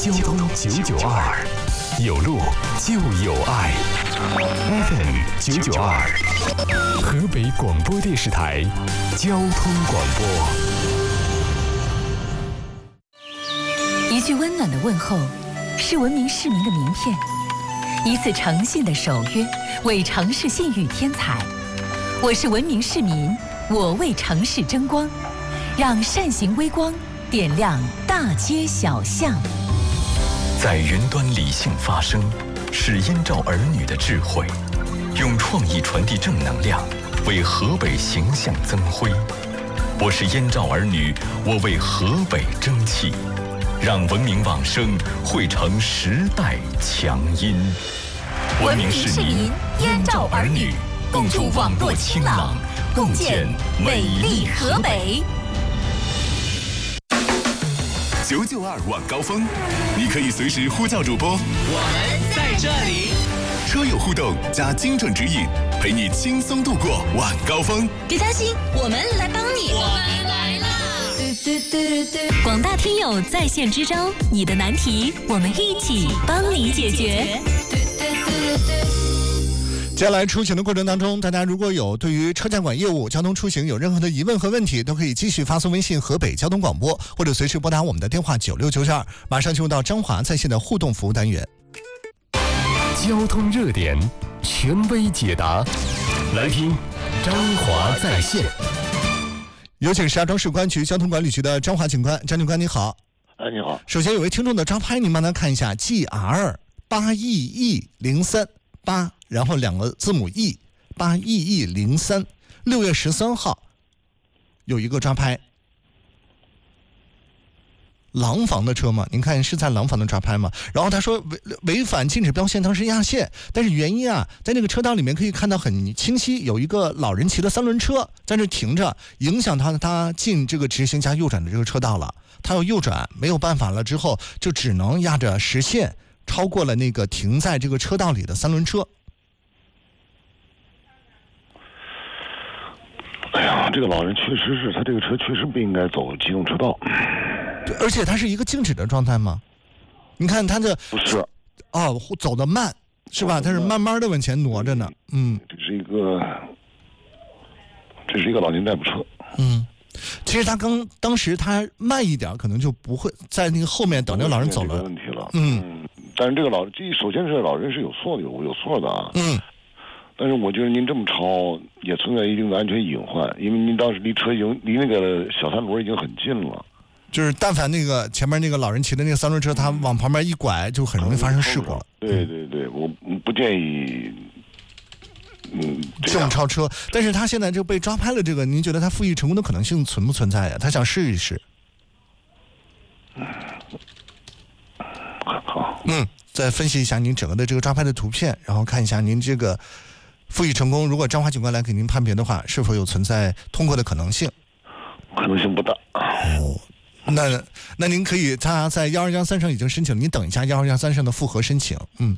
交通992，有路就有爱。FM 992，河北广播电视台交通广播。 一句温暖的问候，是文明市民的名片；一次诚信的守约，为城市信誉添彩。我是文明市民，我为城市争光，让善行微光点亮大街小巷。 在云端理性发声，是燕赵儿女的智慧，用创意传递正能量，为河北形象增辉。我是燕赵儿女，我为河北争气，让文明往生汇成时代强音。 文明市民，燕赵儿女，共筑网络清朗，共建美丽河北。 992晚高峰，你可以随时呼叫主播， 我们在这里。 车友互动加精准指引，陪你轻松度过晚高峰。 别担心，我们来帮你。 我们来了。 广大听友在线支招，你的难题我们一起帮你解决。 接下来出行的过程当中，大家如果有对于车站管业务、交通出行有任何的疑问和问题，都可以继续发送微信河北交通广播，或者随时拨打我们的电话9692。马上进入到张华在线的互动服务单元。 交通热点，权威解答，来听张华在线。 有请石家庄市公安局交通管理局的张华警官。张警官你好。 你好。 首先有位听众的招拍，您帮他看一下 GR8EE03 8，然后2个字母 E，8EE03， 6月13号有一个抓拍，廊坊的车嘛，您看是在廊坊的抓拍嘛？然后他说违反禁止标线，当时压线，但是原因啊，在那个车道里面可以看到很清晰，有一个老人骑的3轮车在这停着，影响他进这个直行加右转的这个车道了，他要右转没有办法了之后，就只能压着实线。超过了那个停在这个车道里的3轮车。 哎呀，这个老人确实是，他这个车确实不应该走机动车道。 而且它是一个静止的状态吗？你看他的不是走得慢是吧？他是慢慢的往前挪着呢。 这是一个老年代步车。 其实他当时他慢一点，可能就不会在那个后面等着老人走了。 问题了。但是这个首先是老人是有错的啊。但是我觉得您这么超也存在一定的安全隐患，因为您当时离那个小3轮已经很近了。就是但凡那个前面那个老人骑的那个3轮车，他往旁边一拐，就很容易发生事故了。 对，我不建议。 这种超车，但是他现在就被抓拍了，这个您觉得他复议成功的可能性存不存在呀？他想试一试。 好。 再分析一下您整个的这个抓拍的图片，然后看一下您这个复议成功，如果张华警官来给您判别的话，是否有存在通过的可能性？ 可能性不大。 那您可以，他在12113上已经申请，您等一下12113上的复核申请。